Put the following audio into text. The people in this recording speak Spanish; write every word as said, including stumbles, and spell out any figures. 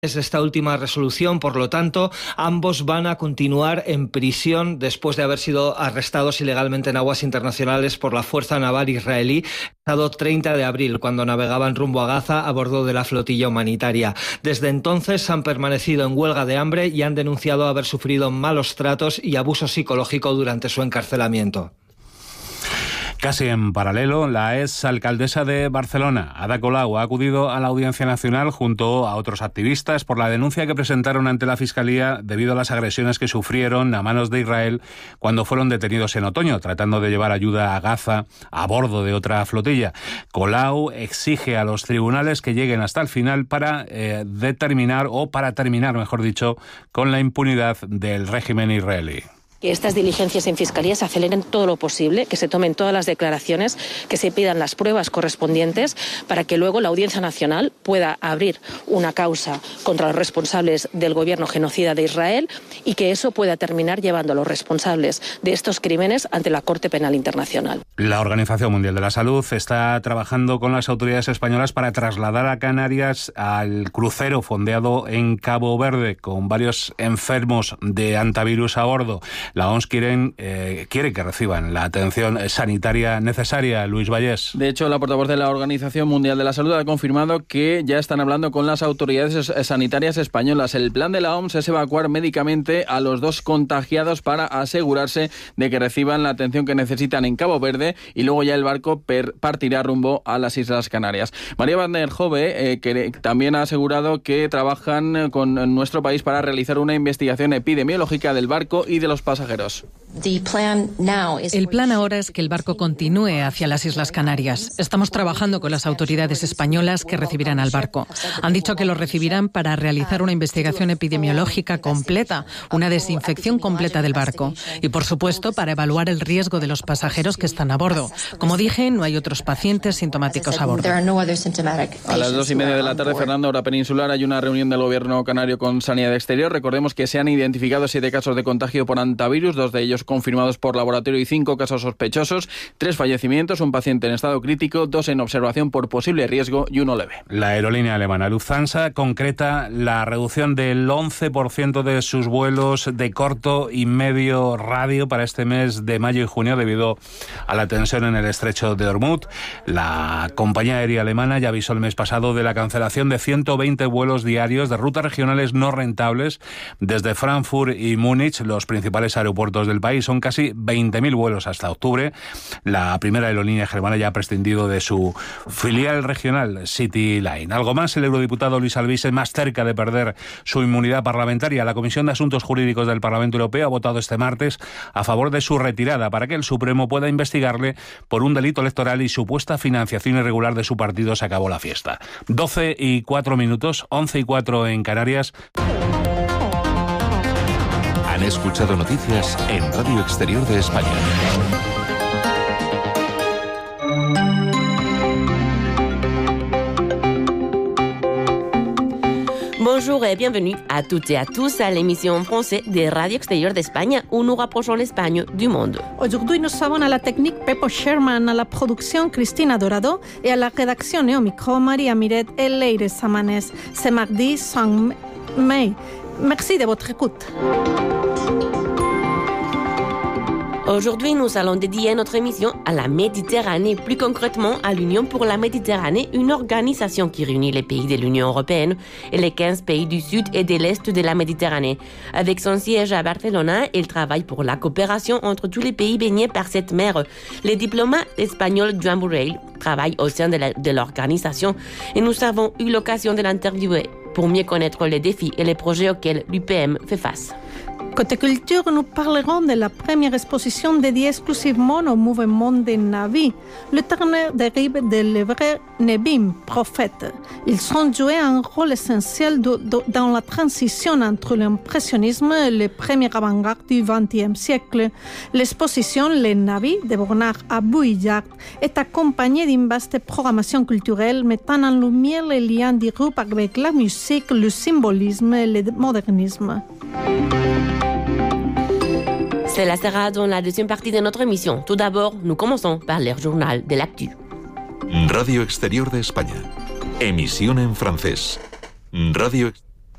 esta última resolución, por lo tanto, ambos van a continuar en prisión después de haber sido arrestados ilegalmente en aguas internacionales por la Fuerza Naval israelí el pasado treinta de abril, cuando navegaban rumbo a Gaza a bordo de la flotilla humanitaria. Desde entonces han permanecido en huelga de hambre y han denunciado haber sufrido malos tratos y abuso psicológico durante su encarcelamiento. Casi en paralelo, la exalcaldesa de Barcelona, Ada Colau, ha acudido a la Audiencia Nacional junto a otros activistas por la denuncia que presentaron ante la Fiscalía debido a las agresiones que sufrieron a manos de Israel cuando fueron detenidos en otoño, tratando de llevar ayuda a Gaza a bordo de otra flotilla. Colau exige a los tribunales que lleguen hasta el final para eh, determinar, o para terminar, mejor dicho, con la impunidad del régimen israelí. Que estas diligencias en Fiscalía se aceleren todo lo posible, que se tomen todas las declaraciones, que se pidan las pruebas correspondientes para que luego la Audiencia Nacional pueda abrir una causa contra los responsables del gobierno genocida de Israel y que eso pueda terminar llevando a los responsables de estos crímenes ante la Corte Penal Internacional. La Organización Mundial de la Salud está trabajando con las autoridades españolas para trasladar a Canarias al crucero fondeado en Cabo Verde con varios enfermos de hantavirus a bordo. La O M S quieren, eh, quiere que reciban la atención sanitaria necesaria. Luis Vallés. De hecho, la portavoz de la Organización Mundial de la Salud ha confirmado que ya están hablando con las autoridades sanitarias españolas. El plan de la O M S es evacuar médicamente a los dos contagiados para asegurarse de que reciban la atención que necesitan en Cabo Verde y luego ya el barco per- partirá rumbo a las Islas Canarias. María Van der Hove, eh, que también ha asegurado que trabajan con nuestro país para realizar una investigación epidemiológica del barco y de los pasajeros. El plan ahora es que el barco continúe hacia las Islas Canarias. Estamos trabajando con las autoridades españolas que recibirán al barco. Han dicho que lo recibirán para realizar una investigación epidemiológica completa, una desinfección completa del barco y, por supuesto, para evaluar el riesgo de los pasajeros que están a bordo. Como dije, no hay otros pacientes sintomáticos a bordo. A las dos y media de la tarde, Fernando, hora peninsular, hay una reunión del Gobierno canario con Sanidad Exterior. Recordemos que se han identificado siete casos de contagio por hantavirus, dos de ellos confirmados por laboratorio y cinco casos sospechosos, tres fallecimientos, un paciente en estado crítico, dos en observación por posible riesgo y uno leve. La aerolínea alemana Lufthansa concreta la reducción del once por ciento de sus vuelos de corto y medio radio para este mes de mayo y junio debido a la tensión en el estrecho de Hormuz. La compañía aérea alemana ya avisó el mes pasado de la cancelación de ciento veinte vuelos diarios de rutas regionales no rentables desde Frankfurt y Múnich, los principales aeropuertos del país. Son casi veinte mil vuelos hasta octubre. La primera aerolínea germana ya ha prescindido de su filial regional CityLine. Algo más, el eurodiputado Luis Albize, más cerca de perder su inmunidad parlamentaria. La Comisión de Asuntos Jurídicos del Parlamento Europeo ha votado este martes a favor de su retirada para que el Supremo pueda investigarle por un delito electoral y supuesta financiación irregular de su partido. Se acabó la fiesta. doce y cuatro minutos, once y cuatro en Canarias. Han escuchado noticias en Radio Exterior de España. Bonjour et bienvenue à toutes et à tous à l'émission en français de Radio Exterior d'Espagne, où nous rapprochons l'Espagne du monde. Aujourd'hui, nous savons à la technique Pepo Sherman, à la production Cristina Dorado et à la rédaction et au micro Maria Miret et Leire Samanes. C'est mardi cinq mai. Merci de votre écoute. Aujourd'hui, nous allons dédier notre émission à la Méditerranée, plus concrètement à l'Union pour la Méditerranée, une organisation qui réunit les pays de l'Union européenne et les quinze pays du sud et de l'est de la Méditerranée. Avec son siège à Barcelona, elle travaille pour la coopération entre tous les pays baignés par cette mer. Le diplomate espagnol Joan Borrell travaille au sein de, la, de l'organisation et nous avons eu l'occasion de l'interviewer pour mieux connaître les défis et les projets auxquels l'U P M fait face. Côté culture, nous parlerons de la première exposition dédiée exclusivement au mouvement des Navis. Le terme dérive de l'hébreu Nebim, prophète. Ils ont joué un rôle essentiel de, de, dans la transition entre l'impressionnisme et le premier avant-garde du vingtième siècle. L'exposition Les Navis de Bernard Abouillard est accompagnée d'une vaste programmation culturelle mettant en lumière les liens du groupe avec la musique, le symbolisme et le modernisme. Cela sera dans la deuxième partie de notre émission. Tout d'abord, nous commençons par le journal de l'actu. Radio Exterior de España. Emisión en francés. Radio